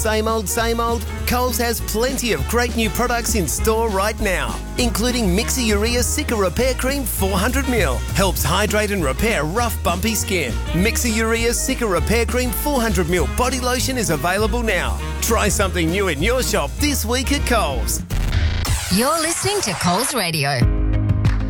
Same old, same old? Coles has plenty of great new products in store right now, including Mixer Urea Cica Repair Cream 400ml. Helps hydrate and repair rough, bumpy skin. Mixer Urea Cica Repair Cream 400ml body lotion is available now. Try something new in your shop this week at Coles. You're listening to Coles Radio.